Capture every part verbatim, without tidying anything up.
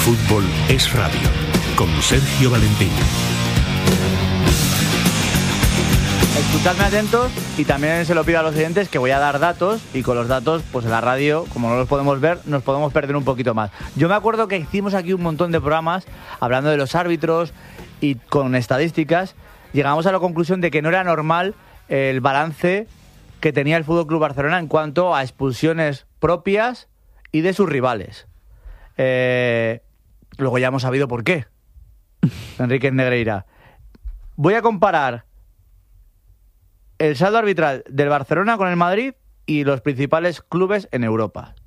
fútbol es radio, con Sergio Valentín. Escuchadme atentos y también se lo pido a los oyentes que voy a dar datos y con los datos, pues en la radio, como no los podemos ver, nos podemos perder un poquito más. Yo me acuerdo que hicimos aquí un montón de programas hablando de los árbitros y con estadísticas llegamos a la conclusión de que no era normal el balance que tenía el F C Barcelona en cuanto a expulsiones propias y de sus rivales. Eh, luego ya hemos sabido por qué. Enrique Negreira. Voy a comparar el saldo arbitral del Barcelona con el Madrid y los principales clubes en Europa.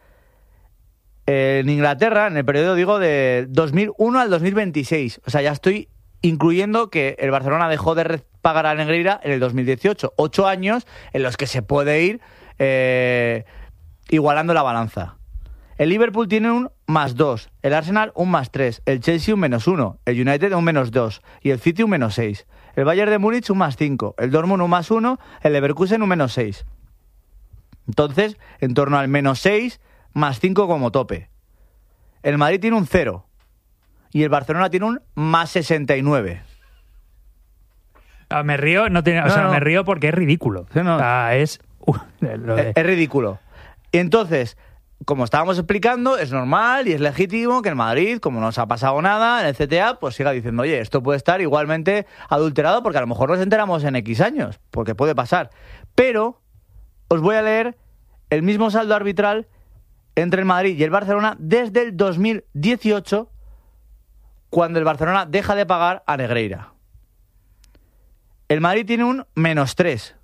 En Inglaterra, en el periodo, digo, de dos mil uno al dos mil veintiséis. O sea, ya estoy incluyendo que el Barcelona dejó de pagar a Negreira en el dos mil dieciocho. Ocho años en los que se puede ir eh, igualando la balanza. El Liverpool tiene un más dos, el Arsenal un más tres, el Chelsea un menos uno, el United un menos dos y el City un menos seis. El Bayern de Múnich un más cinco, el Dortmund un más uno, el Leverkusen un menos seis. Entonces, en torno al menos seis, más cinco como tope. El Madrid tiene un cero y el Barcelona tiene un más sesenta y nueve. Ah, me río, no tiene, o no, sea, no. me río porque es ridículo. Sí, no. O sea, es, uh, lo de... es, es ridículo. Y entonces, como estábamos explicando, es normal y es legítimo que el Madrid, como no se ha pasado nada en el C T A, pues siga diciendo, oye, esto puede estar igualmente adulterado porque a lo mejor nos enteramos en X años, porque puede pasar. Pero os voy a leer el mismo saldo arbitral entre el Madrid y el Barcelona desde el dos mil dieciocho, cuando el Barcelona deja de pagar a Negreira. El Madrid tiene un menos tres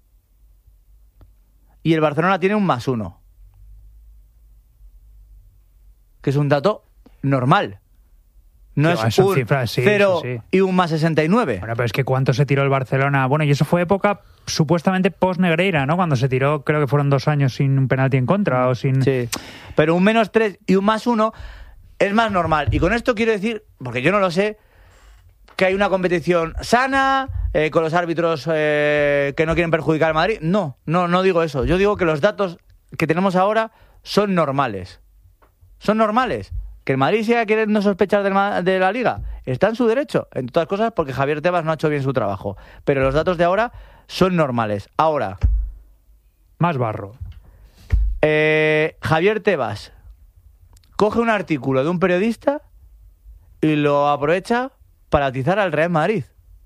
y el Barcelona tiene un más uno. Que es un dato normal. No Sí, es son un cifras, sí, cero sí, sí. y un más sesenta y nueve. Bueno, pero es que ¿cuánto se tiró el Barcelona? Bueno, y eso fue época supuestamente post-Negreira, ¿no? Cuando se tiró, creo que fueron dos años sin un penalti en contra o sin... Sí. Pero un menos tres y un más uno es más normal. Y con esto quiero decir, porque yo no lo sé, que hay una competición sana, eh, con los árbitros eh, que no quieren perjudicar al Madrid. No, no, no digo eso. Yo digo que los datos que tenemos ahora son normales. Son normales. Que el Madrid siga queriendo sospechar del Ma- de la Liga está en su derecho, entre otras cosas porque Javier Tebas no ha hecho bien su trabajo. Pero los datos de ahora son normales. Ahora, Más barro. eh, Javier Tebas coge un artículo de un periodista y lo aprovecha para atizar al Real Madrid.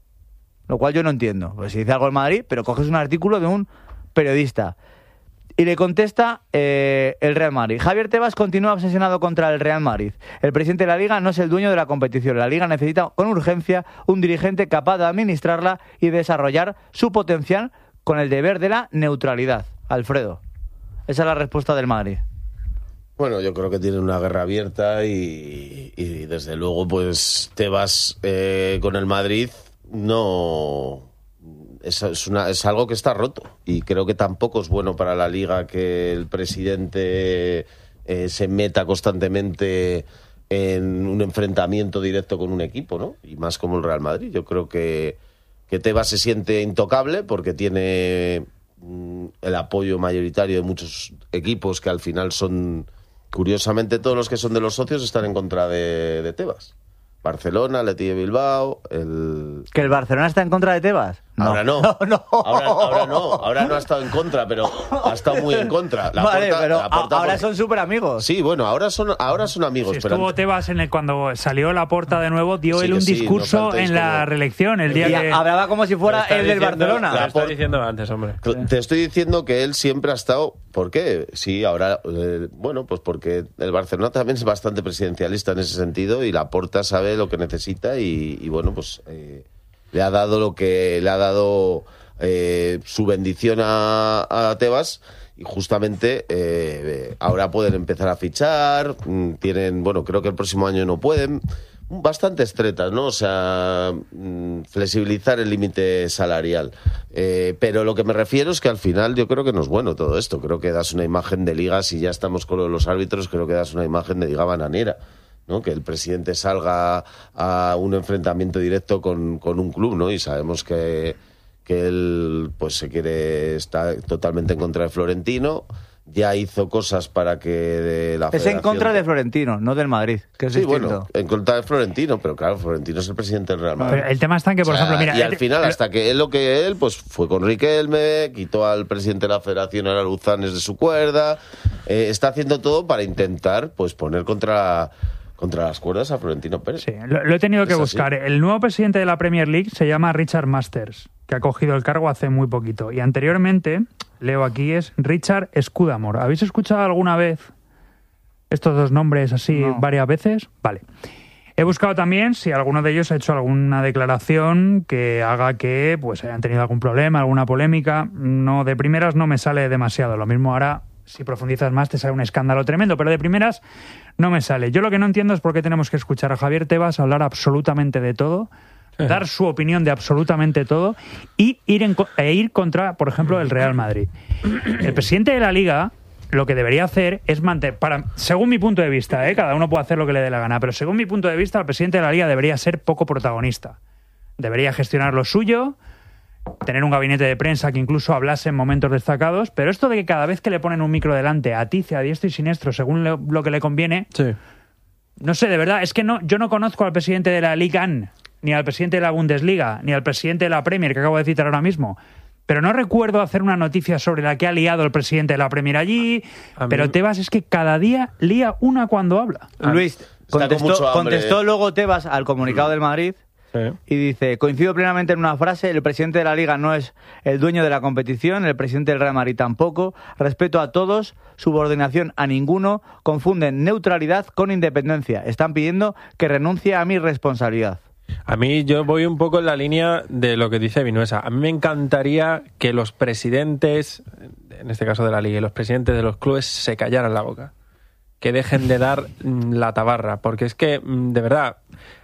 Lo cual yo no entiendo. Pues si dice algo el Madrid, pero coges un artículo de un periodista. Y le contesta eh, el Real Madrid. Javier Tebas continúa obsesionado contra el Real Madrid. El presidente de la Liga no es el dueño de la competición. La Liga necesita con urgencia un dirigente capaz de administrarla y desarrollar su potencial con el deber de la neutralidad. Alfredo, esa es la respuesta del Madrid. Bueno, yo creo que tienen una guerra abierta y, y desde luego pues Tebas eh, con el Madrid no... Es, es, una, es algo que está roto y creo que tampoco es bueno para la Liga que el presidente eh, se meta constantemente en un enfrentamiento directo con un equipo, ¿no? Y más como el Real Madrid. Yo creo que, que Tebas se siente intocable porque tiene mm, el apoyo mayoritario de muchos equipos que al final son, curiosamente, todos los que son de los socios están en contra de, de Tebas. Barcelona, Athletic de Bilbao, el... ¿Que el Barcelona está en contra de Tebas? No. Ahora no. No, no. Ahora, ahora no. Ahora no ha estado en contra, pero ha estado muy en contra. La vale, porta, pero la porta ahora porque... son súper amigos. Sí, bueno, ahora son, ahora son amigos. Si pero estuvo ante... Tebas en el, cuando salió Laporta de nuevo, dio Sí él que un sí, discurso no faltéis en la como- reelección, el día Y que... hablaba como si fuera el del Barcelona. Lo La estoy por- diciendo antes, hombre. Te estoy diciendo que él siempre ha estado... ¿Por qué? Sí, ahora... Eh, bueno, pues porque el Barcelona también es bastante presidencialista en ese sentido y Laporta sabe lo que necesita y, y bueno, pues eh, le ha dado lo que... Le ha dado eh, su bendición a, a Tebas y justamente eh, ahora pueden empezar a fichar, mm, tienen... Bueno, creo que el próximo año no pueden... Bastante estretas, ¿no? O sea, mm, flexibilizar el límite salarial. Eh, pero lo que me refiero es que al final yo creo que no es bueno todo esto. Creo que das una imagen de liga, si ya estamos con lo de los árbitros, creo que das una imagen de liga bananera, ¿no? Que el presidente salga a un enfrentamiento directo con, con un club, ¿no? Y sabemos que, que él pues se quiere, está totalmente en contra de Florentino. ya hizo cosas para que de la Es en contra de Florentino, no del Madrid, que es sí, distinto. bueno, en contra de Florentino, pero claro, Florentino es el presidente del Real Madrid. Pero el tema está en que, por O sea, ejemplo, mira... y al el- final, el- hasta que él lo que él, pues fue con Riquelme, quitó al presidente de la Federación, a Luzanes, de su cuerda, eh, está haciendo todo para intentar, pues, poner contra... contra las cuerdas a Florentino Pérez. Sí, lo, lo he tenido que Es así. buscar. El nuevo presidente de la Premier League se llama Richard Masters, que ha cogido el cargo hace muy poquito. Y anteriormente, leo aquí, es Richard Scudamore. ¿Habéis escuchado alguna vez estos dos nombres así No. varias veces? Vale. He buscado también si alguno de ellos ha hecho alguna declaración que haga que pues hayan tenido algún problema, alguna polémica. No, de primeras no me sale demasiado. Lo mismo ahora, si profundizas más, te sale un escándalo tremendo, pero de primeras no me sale. Yo lo que no entiendo es por qué tenemos que escuchar a Javier Tebas hablar absolutamente de todo, dar su opinión de absolutamente todo y ir en co- e ir contra, por ejemplo, el Real Madrid. El presidente de la Liga lo que debería hacer es mantener, para, según mi punto de vista, ¿eh? Cada uno puede hacer lo que le dé la gana, pero según mi punto de vista, el presidente de la Liga debería ser poco protagonista. Debería gestionar lo suyo, tener un gabinete de prensa que incluso hablase en momentos destacados, pero esto de que cada vez que le ponen un micro delante atice a diestro y siniestro según le- lo que le conviene, Sí. no sé, de verdad, es que no, yo no conozco al presidente de la Liga, ni al presidente de la Bundesliga, ni al presidente de la Premier, que acabo de citar ahora mismo. Pero no recuerdo hacer una noticia sobre la que ha liado el presidente de la Premier allí. A mí- Pero Tebas es que cada día lía una cuando habla. Luis, con contestó, mucho hambre. contestó luego Tebas al comunicado del Madrid Sí. y dice, coincido plenamente en una frase, el presidente de la Liga no es el dueño de la competición, el presidente del Real Madrid tampoco, respeto a todos, subordinación a ninguno, confunden neutralidad con independencia, están pidiendo que renuncie a mi responsabilidad. A mí yo voy un poco en la línea de lo que dice Vinuesa. A mí me encantaría que los presidentes, en este caso de la Liga, y los presidentes de los clubes se callaran la boca. Que dejen de dar mm, la tabarra. Porque es que, mm, de verdad,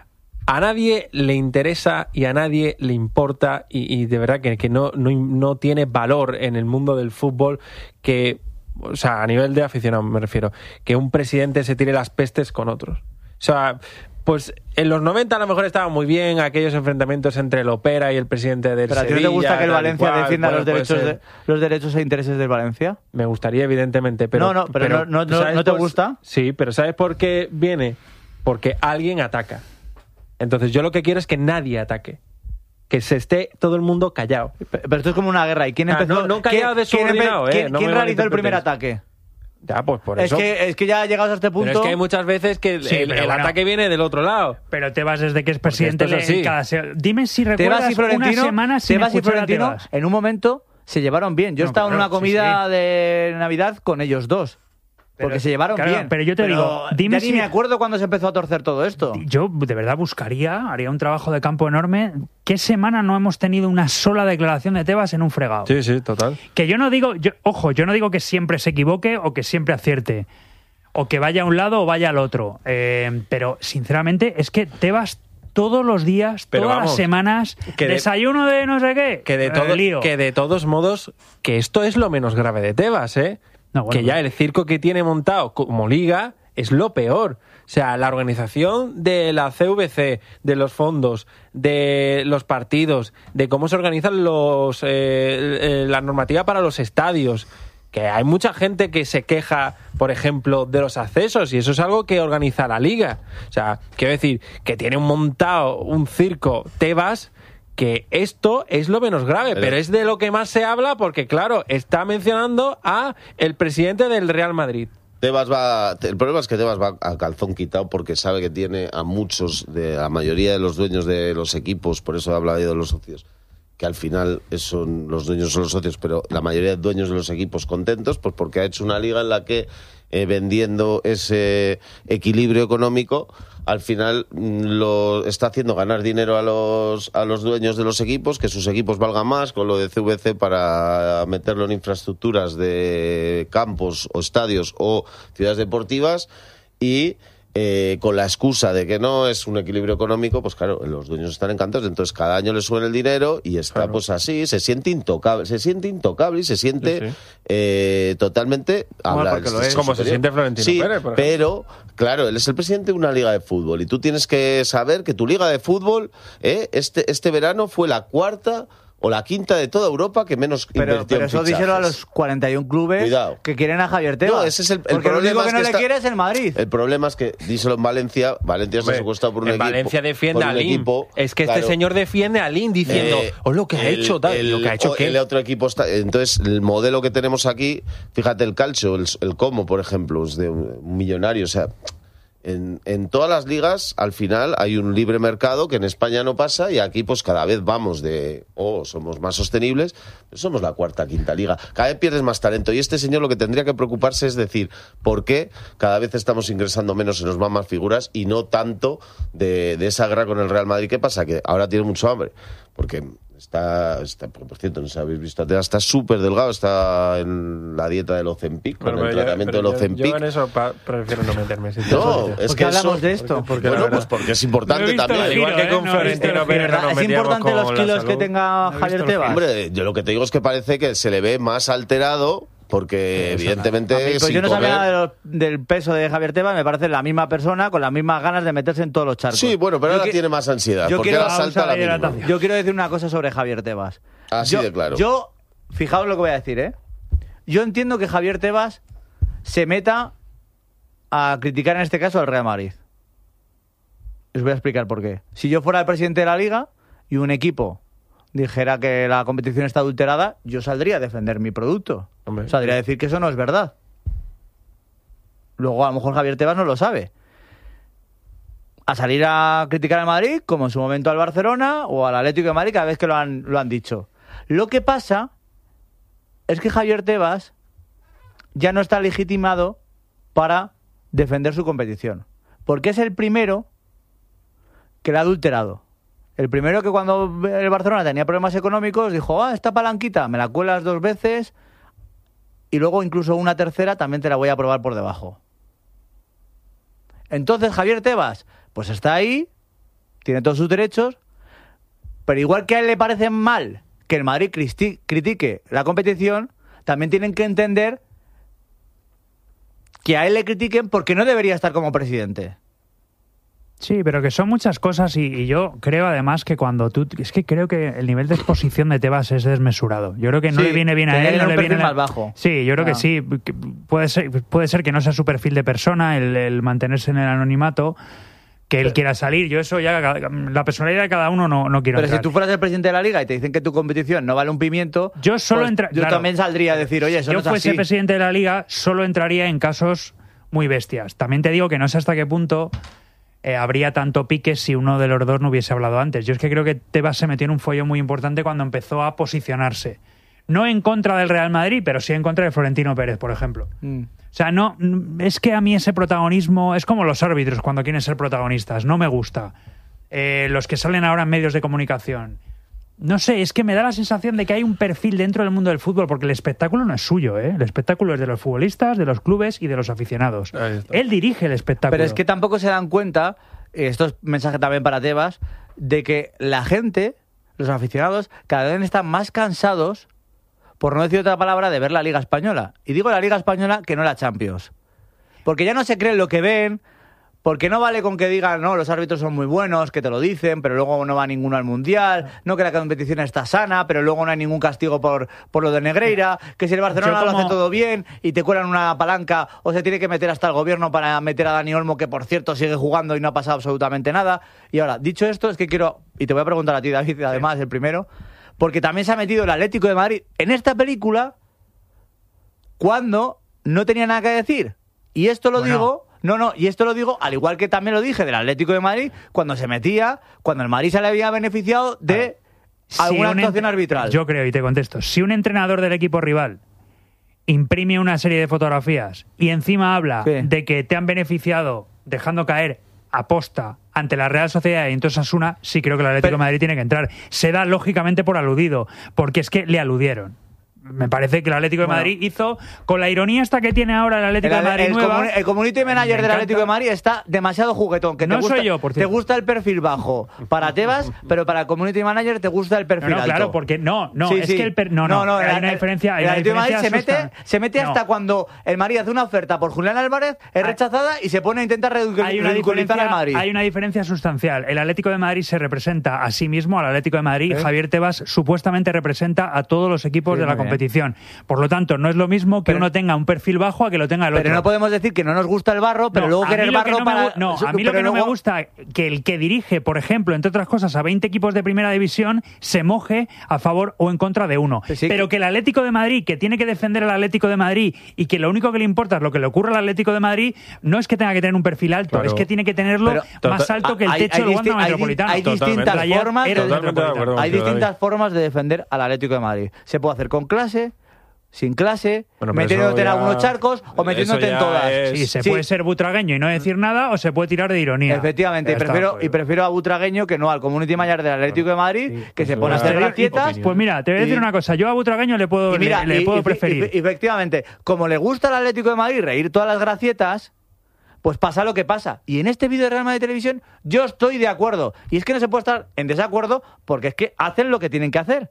a nadie le interesa y a nadie le importa y, y de verdad que, que no, no, no tiene valor en el mundo del fútbol que, o sea, a nivel de aficionado me refiero, que un presidente se tire las pestes con otros. O sea, pues en los noventa a lo mejor estaban muy bien aquellos enfrentamientos entre el Opera y el presidente del ¿Pero a ti Sevilla. no te gusta que el tal y Valencia cual, defienda bueno, los, puede derechos ser. de, los derechos e intereses del Valencia? Me gustaría, evidentemente, pero... No, no, pero no- no- no- ¿sabes ¿no te por- gusta? Sí, pero ¿sabes por qué viene? Porque alguien ataca. Entonces yo lo que quiero es que nadie ataque. Que se esté todo el mundo callado. Pero esto es como una guerra. ¿Y quién Ah, empezó? no- no callado ¿quién- de subordinado, quién, eh, quién- no quién me realizó el primer malinterpretes. ataque? Ya, pues por Es eso. que, es que ya llegados a este punto... Pero es que hay muchas veces que el, Sí, el- pero el bueno. ataque viene del otro lado. Pero Tebas, desde que es presidente, esto es le- así. cada se- dime si Tebas recuerdas y Florentino, una semana sin Tebas y escuchar a Florentino Tebas. en un momento se llevaron bien. Yo he No, estado en claro, una comida sí, sí. de Navidad con ellos dos. Pero- Porque se llevaron claro, bien. pero yo te digo, dime ya si- ni me acuerdo cuando se empezó a torcer todo esto. Yo de verdad buscaría, haría un trabajo de campo enorme. ¿Qué semana no hemos tenido una sola declaración de Tebas en un fregado? Sí, sí, total. Que yo no digo, yo, ojo, yo no digo que siempre se equivoque o que siempre acierte. O que vaya a un lado o vaya al otro. Eh, pero, sinceramente, es que Tebas todos los días, Pero todas vamos, las semanas, que de- desayuno de no sé qué. Que de, eh, todo, lío. que de todos modos, que esto es lo menos grave de Tebas, ¿eh? No, bueno, que ya no. el circo que tiene montado como liga es lo peor. O sea, la organización de la C V C, de los fondos, de los partidos, de cómo se organizan los eh, eh, la normativa para los estadios. Que hay mucha gente que se queja, por ejemplo, de los accesos, y eso es algo que organiza la liga. O sea, quiero decir, que tiene un montado, un circo Tebas, que esto es lo menos grave, Pero- pero es de lo que más se habla porque, claro, está mencionando a el presidente del Real Madrid. Tebas va, el problema es que Tebas va a calzón quitado porque sabe que tiene a muchos, de la mayoría de los dueños de los equipos, por eso he hablado yo de los socios, que al final son los dueños son los socios, pero la mayoría de dueños de los equipos contentos, pues porque ha hecho una liga en la que eh, vendiendo ese equilibrio económico, al final mm, lo está haciendo ganar dinero a los a los dueños de los equipos, que sus equipos valgan más, con lo de C V C para meterlo en infraestructuras de campos o estadios o ciudades deportivas, y Eh, con la excusa de que no es un equilibrio económico, pues claro, los dueños están encantados, entonces cada año le suben el dinero y está Claro. pues así, se siente intocable, se siente intocable y se siente Sí, sí. eh, totalmente Bueno, habla- porque lo es. Como se siente Florentino Sí, Pérez, por ejemplo. pero claro, él es el presidente de una liga de fútbol y tú tienes que saber que tu liga de fútbol eh, este, este verano fue la cuarta o la quinta de toda Europa que menos Pero, invirtió pero en eso fichajes. díselo a los cuarenta y uno clubes Cuidado. que quieren a Javier Tebas. No, ese es el, el porque lo único problema que es no que le está- quiere es el Madrid. El problema es que, díselo en Valencia, Valencia está Hombre, secuestrado por un en equipo. Valencia defiende por a un Lin. equipo, Es que claro. este señor defiende a Lin diciendo, Eh, oh, lo que ha el- hecho, tal. el- ¿Lo que ha hecho o- qué? El otro equipo está. Entonces, el modelo que tenemos aquí, fíjate, el calcio, el, el Como, por ejemplo, es de un, un millonario. O sea, en, en todas las ligas, al final, hay un libre mercado que en España no pasa y aquí, pues cada vez vamos de. Oh, somos más sostenibles. Pero somos la cuarta, quinta liga. Cada vez pierdes más talento. Y este señor lo que tendría que preocuparse es decir, ¿por qué cada vez estamos ingresando menos, se nos van más figuras y no tanto de, de esa guerra con el Real Madrid? ¿Qué pasa? Que ahora tiene mucho hambre. Porque está, está por cierto, no sé si habéis visto, está súper delgado, está en la dieta del Ozempic, con Bueno, el pero yo- tratamiento pero del yo- Ozempic. Yo en eso pa- prefiero no meterme. si te No, soy sincero. es ¿Por que qué hablamos eso- de esto? Porque la Bueno, verdad- pues porque es No he importante visto también. el Al igual giro, que con ¿eh? No he visto Florentino el Pérez giro. no nos ¿Es metíamos importante los con la kilos que salud. tenga No he visto Javier el Tebas? Hombre, yo lo que te digo es que parece que se le ve más alterado porque evidentemente A mí, pues sin yo no sabía comer- nada de lo- del peso de Javier Tebas, me parece la misma persona con las mismas ganas de meterse en todos los charcos. Sí, bueno, pero Yo ahora que- tiene más ansiedad, yo porque quiero- ahora salta a la Vamos a la mínima. hidratación. Yo quiero decir una cosa sobre Javier Tebas. Así yo, de claro. Yo, fijaos lo que voy a decir, ¿eh? Yo entiendo que Javier Tebas se meta a criticar en este caso al Real Madrid. Os voy a explicar por qué. Si yo fuera el presidente de la Liga y un equipo dijera que la competición está adulterada, yo saldría a defender mi producto. Hombre, Saldría a decir que eso no es verdad. Luego, a lo mejor Javier Tebas no lo sabe. A salir a criticar al Madrid, como en su momento al Barcelona o al Atlético de Madrid, cada vez que lo han, lo han dicho. Lo que pasa es que Javier Tebas ya no está legitimado para defender su competición. Porque es el primero que la ha adulterado. El primero que cuando el Barcelona tenía problemas económicos dijo, ah, esta palanquita me la cuelas dos veces y luego incluso una tercera también te la voy a probar por debajo. Entonces Javier Tebas, pues está ahí, tiene todos sus derechos, pero igual que a él le parece mal que el Madrid cristi- critique la competición, también tienen que entender que a él le critiquen porque no debería estar como presidente. Sí, pero que son muchas cosas y, y yo creo además que cuando tú... Es que creo que el nivel de exposición de Tebas es desmesurado. Yo creo que no Sí, le viene bien a tenía él, que no tener le un viene... perfil más bajo. Sí, yo creo Ah. que sí. que puede ser, puede ser que no sea su perfil de persona el, el mantenerse en el anonimato, que él quiera salir. Yo eso ya... La personalidad de cada uno no, no quiero Pero si entrar. tú fueras el presidente de la Liga y te dicen que tu competición no vale un pimiento, Yo solo pues entra- yo claro. también saldría a decir, oye, eso Si yo no es fuese así. presidente de la Liga, solo entraría en casos muy bestias. También te digo que no sé hasta qué punto eh, habría tanto pique si uno de los dos no hubiese hablado antes. Yo es que creo que Tebas se metió en un follón muy importante cuando empezó a posicionarse. No en contra del Real Madrid, pero sí en contra de Florentino Pérez, por ejemplo. Mm. O sea, no, es que a mí ese protagonismo es como los árbitros cuando quieren ser protagonistas. No me gusta. Eh, los que salen ahora en medios de comunicación. No sé, es que me da la sensación de que hay un perfil dentro del mundo del fútbol, porque el espectáculo no es suyo, ¿eh? El espectáculo es de los futbolistas, de los clubes y de los aficionados. Ahí está. Él dirige el espectáculo. Pero es que tampoco se dan cuenta, eh, esto es mensaje también para Tebas, de que la gente, los aficionados, cada vez están más cansados, por no decir otra palabra, de ver la Liga Española. Y digo la Liga Española que no la Champions. Porque ya no se creen lo que ven, porque no vale con que digan, no, los árbitros son muy buenos, que te lo dicen, pero luego no va ninguno al Mundial, no que la competición está sana, pero luego no hay ningún castigo por, por lo de Negreira, que si el Barcelona Yo lo como- hace todo bien y te cuelan una palanca o se tiene que meter hasta el gobierno para meter a Dani Olmo, que por cierto sigue jugando y no ha pasado absolutamente nada. Y ahora, dicho esto, es que quiero, y te voy a preguntar a ti, David, además, el primero, porque también se ha metido el Atlético de Madrid en esta película cuando no tenía nada que decir. Y esto lo Bueno. digo... No, no, y esto lo digo, al igual que también lo dije del Atlético de Madrid, cuando se metía, cuando el Madrid se le había beneficiado de Si alguna un actuación entre- arbitral. Yo creo, y te contesto, si un entrenador del equipo rival imprime una serie de fotografías y encima habla Sí. de que te han beneficiado dejando caer aposta ante la Real Sociedad y entonces Asuna, sí creo que el Atlético Pero- de Madrid tiene que entrar. Se da lógicamente por aludido, porque es que le aludieron. Me parece que el Atlético de Bueno. Madrid hizo, con la ironía esta que tiene ahora el Atlético El, de Madrid el nueva... comuni- el community manager me del Atlético de encanta. Madrid está demasiado juguetón. Que te No gusta, soy yo, por Te cierto. gusta el perfil bajo para Tebas, pero para el community manager te gusta el No, perfil no, alto. claro, porque no, no, Sí, es sí. que el... per- no, no, hay el- una diferencia... Hay el una Atlético de Madrid diferencia se mete, sustan- se mete No. hasta cuando el Madrid hace una oferta por Julián Álvarez, es Hay- rechazada y se pone a intentar ridicu- hay una, ridiculizar al diferencia, Madrid. hay una diferencia sustancial. El Atlético de Madrid se representa a sí mismo, al Atlético de Madrid. ¿Eh? Javier Tebas supuestamente representa a todos los equipos Sí, de la muy bien. competición. Por lo tanto, no es lo mismo que Pero- uno tenga un perfil bajo a que lo tenga el otro. Pero no podemos decir que no nos gusta el barro, pero No, luego a mí querer lo que barro no me para... gu- No, a mí lo pero que no me luego- gusta que el que dirige, por ejemplo, entre otras cosas, a veinte equipos de primera división, se moje a favor o en contra de uno. Sí, pero que el Atlético de Madrid, que tiene que defender al Atlético de Madrid y que lo único que le importa es lo que le ocurre al Atlético de Madrid, no es que tenga que tener un perfil alto, Claro. es que tiene que tenerlo Pero- más alto que el Hay- techo hay del Wanda disti- hay di- Metropolitano. hay Totalmente. distintas Ayer formas era de- del Totalmente de acuerdo. Metropolitano. Hay contigo, distintas David. formas de defender al Atlético de Madrid. Se puede hacer con clase, sin clase, Bueno, pero metiéndote en eso ya- algunos charcos o metiéndote eso en ya todas. es- Sí, se Sí. puede ser butragueño y no decir nada, o se puede tirar de ironía. Efectivamente, y Ya está. prefiero, y prefiero a Butragueño que no al community manager del Atlético de Madrid, que se eso pone a ya hacer es gracietas. opinión. Pues mira, te voy a decir Y- una cosa. Yo a Butragueño le puedo, y mira, le, le y- puedo y- preferir. y- efectivamente, como le gusta al Atlético de Madrid reír todas las gracietas, pues pasa lo que pasa. Y en este vídeo de Real Madrid Televisión yo estoy de acuerdo. Y es que no se puede estar en desacuerdo porque es que hacen lo que tienen que hacer,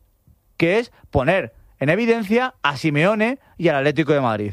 que es poner en evidencia a Simeone y al Atlético de Madrid.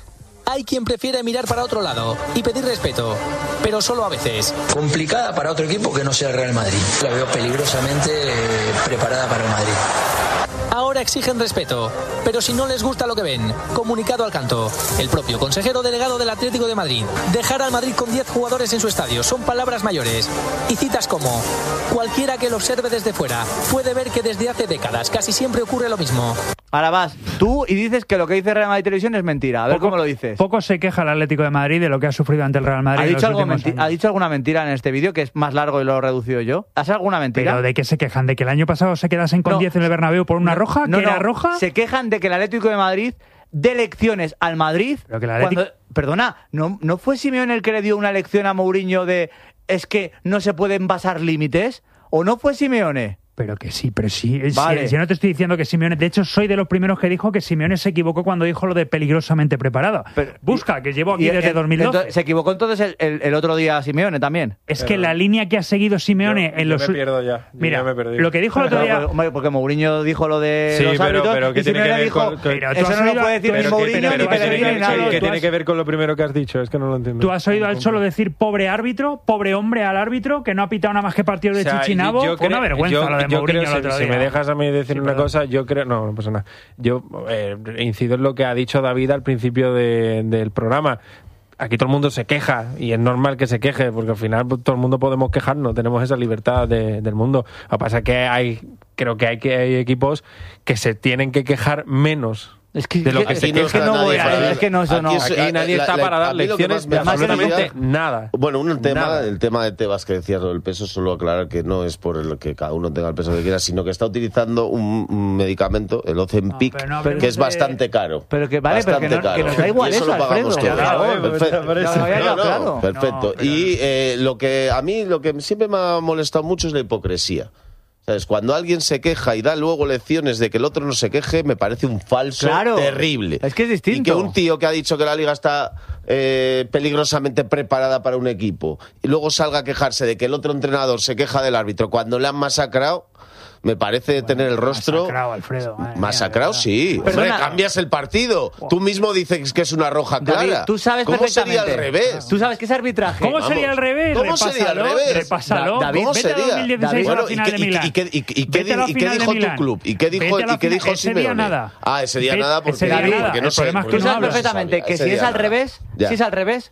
Hay quien prefiere mirar para otro lado y pedir respeto, pero solo a veces. Complicada para otro equipo que no sea el Real Madrid. La veo peligrosamente eh, preparada para el Madrid. Ahora exigen respeto, pero si no les gusta lo que ven, comunicado al canto. El propio consejero delegado del Atlético de Madrid. Dejar al Madrid con diez jugadores en su estadio son palabras mayores. Y citas como: cualquiera que lo observe desde fuera puede ver que desde hace décadas casi siempre ocurre lo mismo. Ahora vas tú y dices que lo que dice Real Madrid Televisión es mentira. A ver Poco- cómo lo dices. Poco se queja el Atlético de Madrid de lo que ha sufrido ante el Real Madrid. ¿Ha en dicho, los algo últimos menti- años. ¿Ha dicho alguna mentira en este vídeo que es más largo y lo he reducido yo? ¿Has alguna mentira? Pero ¿de qué se quejan? ¿De que el año pasado se quedasen con No. diez en el Bernabéu por una roja? No, ¿Que era no, roja? Se quejan de que el Atlético de Madrid dé lecciones al Madrid. Pero que el Atlético- cuando- perdona, ¿no, ¿no fue Simeone el que le dio una lección a Mourinho de es que no se pueden pasar límites? ¿O no fue Simeone? Pero que sí, pero sí. si- Vale. Si, no te estoy diciendo que Simeone... De hecho, soy de los primeros que dijo que Simeone se equivocó cuando dijo lo de peligrosamente preparada. Pero- Busca, que llevo aquí Y, desde eh, dos mil doce. entonces, se equivocó entonces el, el- el otro día Simeone también. Es que la línea que ha seguido Simeone Yo- en yo los... me pierdo ya. Yo Mira, ya me perdí. lo que dijo el otro día... Pero, hombre, porque Mourinho dijo lo de Sí, los pero- árbitros pero ¿qué y tiene que Simeone ver dijo, con- con- Pero tú eso has no lo oído- puede decir pero ni que- Mourinho pero ni que- Pellegrini pero ni que- nadie. ¿Qué tú tiene has- que ver con lo primero que has dicho? Es que no lo entiendo. ¿Tú has oído al Cholo decir pobre árbitro, pobre hombre al árbitro, que no ha pitado nada más que partidos de O sea, Chichinabo? yo Fue una creo- vergüenza yo- lo de yo Mourinho creo, el otro si, si día. me dejas a mí decir Sí, una perdón. cosa, yo creo... No, no pasa nada. Yo eh, incido en lo que ha dicho David al principio de- del programa. Aquí todo el mundo se queja y es normal que se queje porque al final pues, todo el mundo podemos quejarnos, tenemos esa libertad de- del mundo. Lo que pasa es que hay, creo que hay, que hay equipos que se tienen que quejar menos. Es que, De lo que es se que- queja es que no nadie voy para a... dar- Es que no, eso no. aquí es- Aquí nadie la- está la- para dar a mí lo que lecciones más me de hace absolutamente gracia- nada. Bueno, un tema, Nada. el tema de Tebas que decías lo del peso, solo aclarar que no es por el que cada uno tenga el peso que quiera, sino que está utilizando un, un medicamento, el Ozempic, No, pero no hablemos que es de- bastante caro. Pero que vale, pero que, Bastante no- que caro. nos da igual Y eso eso, lo pagamos Alfredo. todos. Claro, Ah, perfecto. por eso. Ya lo había No, quedado no, claro. perfecto. No, pero y eh, lo que a mí lo que siempre me ha molestado mucho es la hipocresía. ¿Sabes? Cuando alguien se queja y da luego lecciones de que el otro no se queje, me parece un falso Claro. terrible. Es que es distinto. Y que un tío que ha dicho que la liga está eh, peligrosamente preparada para un equipo y luego salga a quejarse de que el otro entrenador se queja del árbitro cuando le han masacrado, me parece tener el rostro... Masacrado, Alfredo. madre mía, Masacrado, de verdad. sí. Perdona. Hombre, cambias el partido. Tú mismo dices que es una roja David, clara. tú sabes ¿Cómo sería al perfectamente. revés? Tú sabes que ese arbitraje... ¿Cómo Vamos. sería al revés? ¿Cómo sería al Repásalo, revés? repásalo. Da- David, ¿Cómo Vete a sería? dos mil dieciséis David, a la Bueno, ¿y final qué- de y- Milán. y qué- y- y qué Vete a la di- y qué final de dijo tu Milán. club? ¿Y qué dijo- Vete a la y qué final- dijo ese día Simeone? nada. Ah, ese día Ve- nada porque- ese día David, nada. porque no El sé, problema es porque que Tú no sabes hablas. perfectamente que Ese si día es al nada. revés, Ya. si es al revés,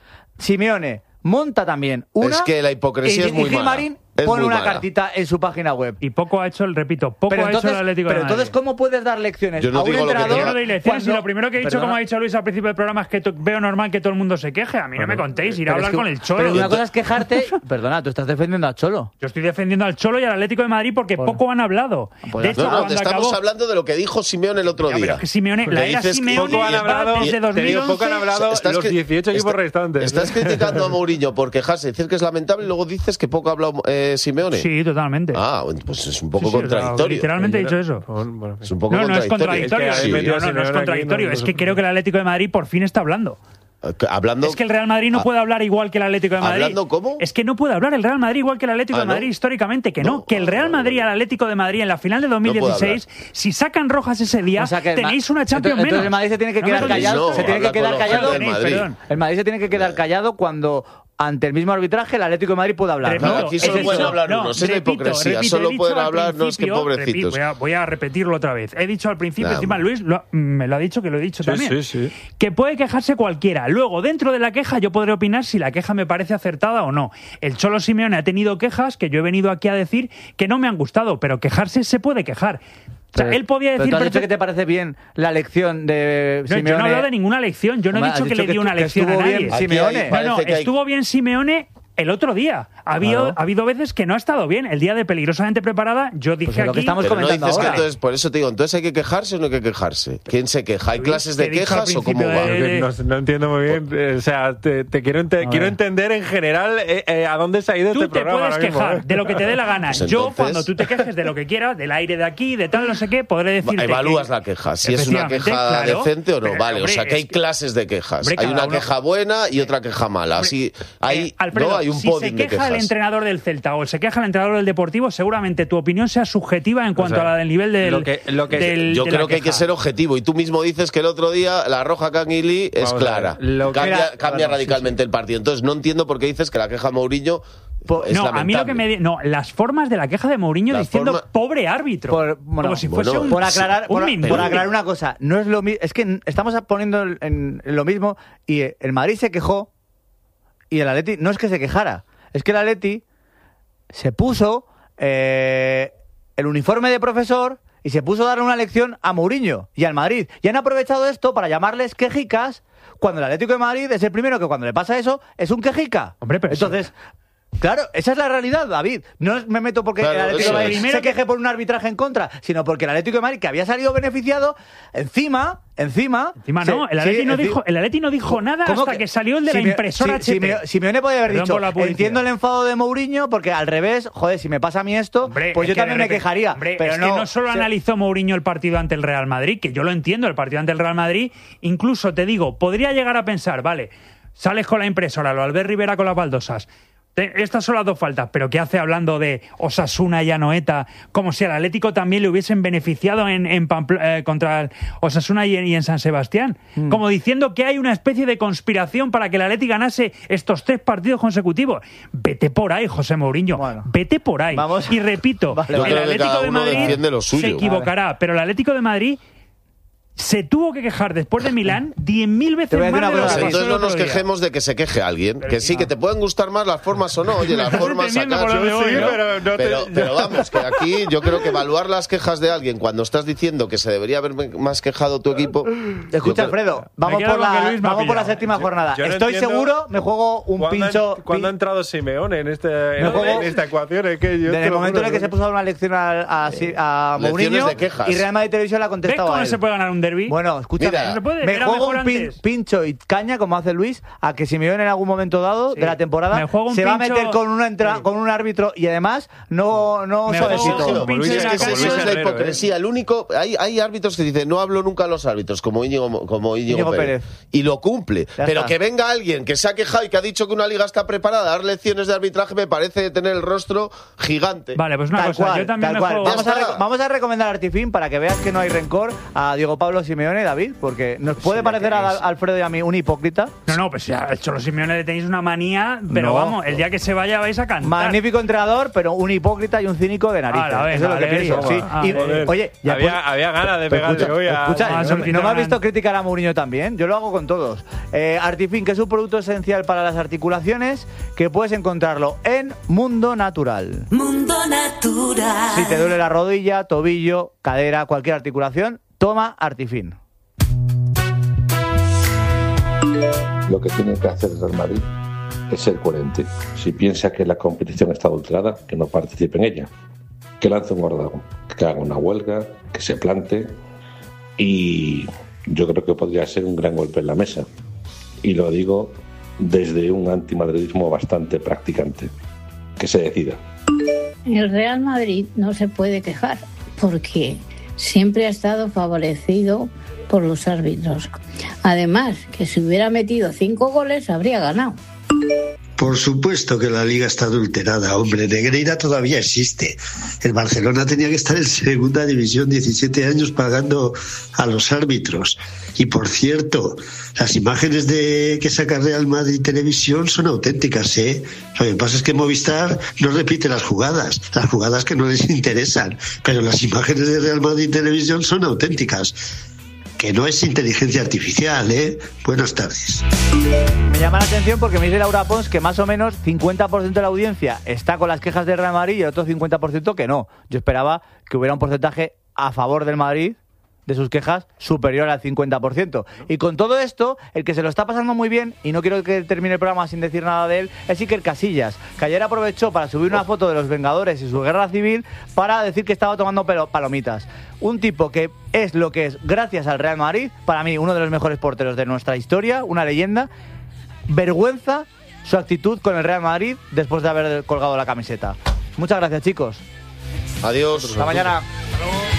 Simeone monta también una... Es que la hipocresía y, es muy y mala. Gilmarín Es pone muy una mala. cartita en su página web. Y poco ha hecho, el repito, poco Pero ha entonces, hecho el Atlético pero de Madrid. entonces, ¿cómo puedes dar lecciones Yo no a un digo lo que entrenador? Yo no doy lecciones y cuando- lo primero que he dicho, Perdona. como ha dicho Luis al principio del programa, es que to- veo normal que todo el mundo se queje. A mí no me contéis, ir a Pero es hablar que- con el Cholo. Pero una cosa es quejarte... Perdona, tú estás defendiendo al Cholo. Yo estoy defendiendo al Cholo y al Atlético de Madrid porque Pues- poco han hablado. pues De ya hecho, No, no, cuando te estamos acabó... hablando de lo que dijo Simeone el otro No, pero día. es que Simeone, la Que era dices que Simeone poco han va hablado, desde te dos mil digo, once. poco han hablado Estás los cri- dieciocho equipos está- restantes. Estás criticando a Mourinho por quejarse, decir que es lamentable y luego dices que poco ha hablado eh, de Simeone? Sí, totalmente. Ah, pues es un poco Sí, sí, o sea, contradictorio. literalmente he dicho eso. Bueno, Es un poco No, no es contradictorio. contradictorio. Es que sí, habéis metido no, no, no es Simeone contradictorio. aquí, no, Es que no, creo que el Atlético de Madrid por fin está hablando. Hablando, Es que el Real Madrid no Ah. puede hablar igual que el Atlético de Madrid. ¿Hablando cómo? Es que no puede hablar el Real Madrid igual que el Atlético Ah, de ¿no? Madrid históricamente, que no. No. Que el Real Ah, Madrid vale. al Atlético de Madrid en la final de dos mil dieciséis, No si sacan rojas ese día, O sea que el Ma- tenéis una Champions entonces, menos. entonces el Madrid se tiene que No me quedar jodas. callado. No, se tiene que habla con quedar los callado. del Madrid. Perdón, el Madrid se tiene que quedar callado cuando ante el mismo arbitraje el Atlético de Madrid puede hablar. Repito, ¿no? No, aquí solo he pueden dicho- hablar no, unos, es la repito, hipocresía, repito, solo he dicho pueden al hablar unos que principio, pobrecitos. repito, voy, a, voy a repetirlo otra vez. He dicho al principio, Nah, encima Luis lo- me lo ha dicho, que lo he dicho Sí, también, sí, sí. que puede quejarse cualquiera. Luego, dentro de la queja, yo podré opinar si la queja me parece acertada o no. El Cholo Simeone ha tenido quejas que yo he venido aquí a decir que no me han gustado, pero quejarse se puede quejar. O sea, Pero- él podía pero decir... ¿tú has dicho perfect- que te parece bien la lección de No, Simeone? yo no he hablado de ninguna lección, yo no Hombre, he dicho has que dicho le que dio una estu- que lección a estuvo nadie. bien Aquí Simeone. hay- No, no, parece que hay- estuvo bien Simeone el otro día. Ha habido, Claro. ha habido veces que no ha estado bien. El día de peligrosamente preparada, yo dije Pues es lo que aquí... estamos Pero no comentando dices que ahora. entonces, por eso te digo, entonces hay que quejarse o no hay que quejarse. ¿Quién se queja? ¿Hay Luis, clases te de he dicho al quejas o cómo principio va? de- Que no, no entiendo muy bien. eh, O sea, te, te quiero, ente- quiero ver. entender en general eh, eh, a dónde se ha ido Tú este te programa. puedes ahora mismo, quejar ¿eh? de lo que te dé la gana. Pues Yo, entonces- cuando tú te quejes de lo que quieras, del aire de aquí, de tal, no sé qué, podré decirte Evalúas que- la queja, si es una Efectivamente, queja claro. decente o no. Pero, Vale, hombre, o sea que hay es que- clases de quejas. Hombre, Hay cada una uno- queja buena y otra queja mala. Así hay, Eh, Alfredo, no, hay un si podio se de queja el quejas. entrenador del Celta o se queja el entrenador del Deportivo, seguramente tu opinión sea subjetiva en cuanto sea, a la del nivel del, lo que- lo que- del- Yo de la creo que hay que queja. ser objetivo. Y tú mismo dices que el otro día la roja Canguilí es Vamos a clara. ver, lo que- Cambia, Mira, cambia claro, radicalmente el partido. Entonces no entiendo por qué dices que la queja Mourinho Po- es no, lamentable. a mí lo que me... di- No, las formas de la queja de Mourinho Las diciendo forma- pobre árbitro. Por, bueno, como si bueno, fuese un, por aclarar, un por, mindundi. por aclarar una cosa, no es lo mi- es que estamos poniendo en, en lo mismo y el Madrid se quejó y el Atleti no es que se quejara, es que el Atleti se puso eh, el uniforme de profesor y se puso a darle una lección a Mourinho y al Madrid. Y han aprovechado esto para llamarles quejicas cuando el Atlético de Madrid es el primero que cuando le pasa eso es un quejica. Hombre, pero entonces... Claro, esa es la realidad, David. No me meto porque Claro, el Atlético eso de Madrid es. se queje por un arbitraje en contra, sino porque el Atlético de Madrid, que había salido beneficiado, encima, encima... Encima se- no, el Atleti, sí, no, enci- dijo, el Atleti no dijo nada ¿Cómo hasta que, salió el de la Simeo- impresora Si- H P. Simeo- Simeone podía haber Perdón dicho, por la publicidad. entiendo el enfado de Mourinho, porque al revés, joder, si me pasa a mí esto, Hombre, pues es yo que también de me repente- quejaría. Hombre, pero es no, que no solo se- analizó Mourinho el partido ante el Real Madrid, que yo lo entiendo, el partido ante el Real Madrid, incluso te digo, podría llegar a pensar, vale, sales con la impresora, lo Albert Rivera con las baldosas. Te- Estas son las dos faltas, pero ¿qué hace hablando de Osasuna y Anoeta? Como si al Atlético también le hubiesen beneficiado en, en Pampl- eh, contra el Osasuna y en, y en San Sebastián. Mm. Como diciendo que hay una especie de conspiración para que el Atlético ganase estos tres partidos consecutivos. Vete por ahí, José Mourinho. Bueno. Vete por ahí. Vamos. Y repito, Vale, Yo el creo que Atlético cada de uno Madrid defiende lo suyo. se equivocará, pero el Atlético de Madrid se tuvo que quejar después de Milán diez mil veces Te voy a más decir de una lo cosa, que Pues pasó entonces el no otro nos día. quejemos de que se queje alguien. Pero Que sí, no. que te pueden gustar más las formas o no. Oye, las estás formas entendiendo sacar... por dónde voy, Sí, ¿no? pero no te- Pero, pero vamos, que aquí yo creo que evaluar las quejas de alguien cuando estás diciendo que se debería haber más quejado tu equipo... yo Escucha, creo- Alfredo, vamos, quedo por con que la, Luis me ha vamos por la pillado. séptima jornada. Yo no Estoy entiendo seguro, me juego un ¿Cuándo ha- pincho... ¿Cuándo ha pin- entrado Simeone en, este, en, juego- en esta ecuación? Es que yo Desde te el lo momento en juro el que se puso a dar una lección a, a, Si- a Lecciones Mourinho de quejas. y Real Madrid Televisión le ha ¿Ves contestado cómo a no él. se puede ganar un derbi? Bueno, escúchame, Mira, No se puede, me era juego mejor un pin- antes. pincho y caña, como hace Luis, a que Simeone en algún momento dado Sí. de la temporada Me juego un se va a pincho- meter con, una entra- Sí. con un árbitro y además no, no Me suavecito. juego Sergio, un pincho Luis, y es una que cosa. eso Luis es la Herrero, hipocresía. El único, hay, hay árbitros que dicen no hablo nunca a los árbitros, como Íñigo, como Íñigo, Íñigo Pérez. Pérez. Y lo cumple. Ya Pero está. que venga alguien que se ha quejado y que ha dicho que una liga está preparada a dar lecciones de arbitraje me parece tener el rostro gigante. Vale, pues una Tal cosa, cual, yo también tal me cual. juego... Vamos, a Ya está. reco- vamos a recomendar Artifin para que veas que no hay rencor a Diego Pablo Simeone, David, porque nos puede Sí, parecer que a es- Alfredo y a mí un hipócrita. No, no, pues ya, el Cholo Simeone le tenéis una manía, pero No. vamos, el día que se vaya vais a cantar. Magnífico entrenador, pero un hipócrita y un cínico de narices. Ala, venga, Eso es lo que alegría. pienso. Sí. Ah, Y, joder. oye, ya había, pues- había ganas de Pero pegarle escucha, hoy a... escucha, a ¿no, Solquita ¿no me has Hernández. visto criticar a Mourinho también? Yo lo hago con todos. Eh, Artifin, que es un producto esencial para las articulaciones, que puedes encontrarlo en Mundo Natural. Mundo Natural. Si te duele la rodilla, tobillo, cadera, cualquier articulación, toma Artifin. Lo que tiene que hacer el Real Madrid es ser coherente. Si piensa que la competición está adulterada, que no participe en ella. Que lance un gordago, que haga una huelga, que se plante. Y yo creo que podría ser un gran golpe en la mesa. Y lo digo desde un antimadridismo bastante practicante. Que se decida. el Real Madrid no se puede quejar porque siempre ha estado favorecido por los árbitros. Además, que si hubiera metido cinco goles habría ganado. Por supuesto que la liga está adulterada, hombre. Negreira todavía existe. El Barcelona tenía que estar en segunda división diecisiete años pagando a los árbitros. Y por cierto, las imágenes de que saca Real Madrid Televisión son auténticas, ¿eh? Lo que pasa es que Movistar no repite las jugadas, las jugadas que no les interesan. Pero las imágenes de Real Madrid Televisión son auténticas. Que no es inteligencia artificial, ¿eh? Buenas tardes. Me llama la atención porque me dice Laura Pons que más o menos cincuenta por ciento de la audiencia está con las quejas del Real Madrid y el otro cincuenta por ciento que no. Yo esperaba que hubiera un porcentaje a favor del Madrid de sus quejas superior al cincuenta por ciento. Y con todo esto, el que se lo está pasando muy bien, y no quiero que termine el programa sin decir nada de él, es Iker Casillas, que ayer aprovechó para subir una foto de los Vengadores y su guerra civil para decir que estaba tomando palomitas. Un tipo que es lo que es gracias al Real Madrid, para mí uno de los mejores porteros de nuestra historia, una leyenda. Vergüenza su actitud con el Real Madrid después de haber colgado la camiseta. Muchas gracias, chicos. Adiós. Hasta mañana.